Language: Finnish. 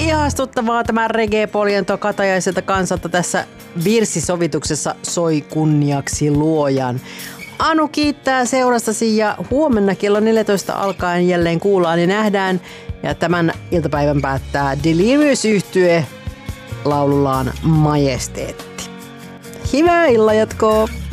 ihastuttavaa tämä reggae-poljento katajaiselta kansalta tässä virsisovituksessa Soi kunniaksi luojan. Anu kiittää seurastasi ja huomenna kello 14 alkaen jälleen kuullaan ja nähdään. Ja tämän iltapäivän päättää Delirious-yhtye laulullaan Majesteetti. Hyvää illanjatkoa!